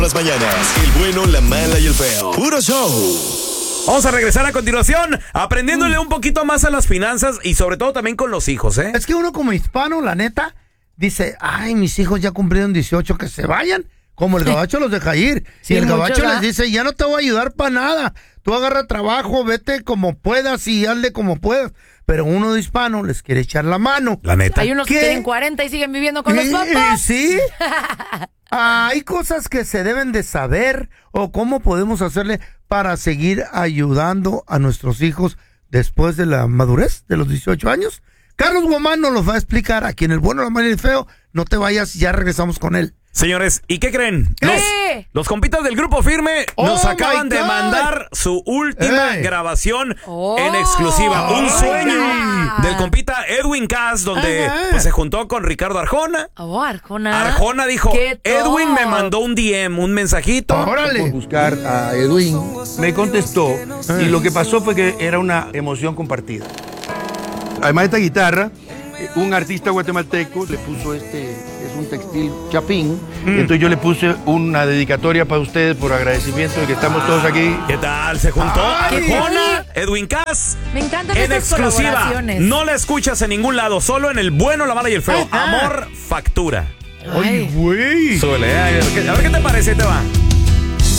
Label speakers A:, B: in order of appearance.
A: Las mañanas, el bueno, la mala y el feo. Puro show.
B: Vamos a regresar a continuación, aprendiéndole un poquito más a las finanzas y sobre todo también con los hijos, ¿eh?
C: Es que uno como hispano, la neta, dice, ay, mis hijos ya cumplieron 18, que se vayan. Como el gabacho los deja ir.
D: Sí,
C: y el gabacho
D: mucho,
C: les dice, ya no te voy a ayudar para nada. Tú agarra trabajo, vete como puedas y hazle como puedas. Pero uno de hispano les quiere echar la mano.
B: La neta.
D: Hay unos que
C: ¿Qué?
D: tienen 40 y siguen viviendo con los papás.
C: Sí. Hay cosas que se deben de saber o cómo podemos hacerle para seguir ayudando a nuestros hijos después de la madurez de los 18 años. Carlos Guamán nos lo va a explicar aquí en El Bueno, la Mala y el Feo. No te vayas, ya regresamos con él.
B: Señores, ¿y qué creen?
D: ¿Qué?
B: Los compitas del Grupo Firme nos
C: Oh,
B: acaban
C: my
B: de
C: God.
B: mandar su última
C: Hey.
B: grabación
D: Oh.
B: en exclusiva. Un
D: Oh,
B: sueño
D: my God.
B: del compita Edwin Cass, donde
C: Ajá.
B: pues, se juntó con Ricardo Arjona.
D: Oh, Arjona.
B: Arjona dijo,
D: ¡Qué top!
B: Edwin me mandó un DM, un mensajito.
E: Por
C: Órale.
E: buscar a Edwin, me contestó y lo que pasó fue que era una emoción compartida. Además de esta guitarra, un artista guatemalteco le puso es un textil chapín, y entonces yo le puse una dedicatoria para ustedes por agradecimiento de que estamos todos aquí.
B: ¿Qué tal? Se juntó
C: Ay.
B: Arjona, Edwin Cass.
D: Me encantan
B: En
D: estas
B: exclusiva.
D: colaboraciones.
B: No la escuchas en ningún lado, solo en El Bueno, la Mala y el Feo.
C: Ajá.
B: Amor, factura.
C: Ay, güey.
B: Súbele, a ver qué te parece, te va.